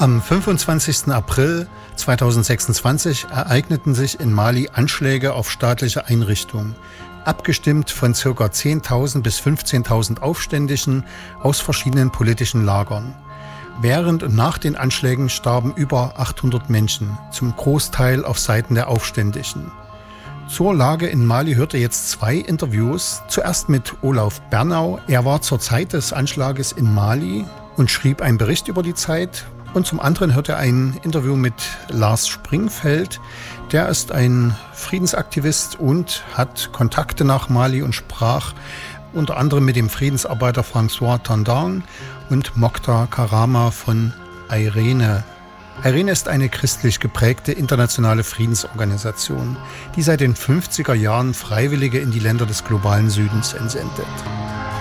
Am 25. April 2026 ereigneten sich in Mali Anschläge auf staatliche Einrichtungen, abgestimmt von ca. 10.000 bis 15.000 Aufständischen aus verschiedenen politischen Lagern. Während und nach den Anschlägen starben über 800 Menschen, zum Großteil auf Seiten der Aufständischen. Zur Lage in Mali hört ihr jetzt 2 Interviews. Zuerst mit Olaf Bernau. Er war zur Zeit des Anschlages in Mali und schrieb einen Bericht über die Zeit. Und zum anderen hört er ein Interview mit Lars Springfeld. Der ist ein Friedensaktivist und hat Kontakte nach Mali und sprach unter anderem mit dem Friedensarbeiter François Tandang und Mokhtar Karama von IRENE. IRENE ist eine christlich geprägte internationale Friedensorganisation, die seit den 50er Jahren Freiwillige in die Länder des globalen Südens entsendet.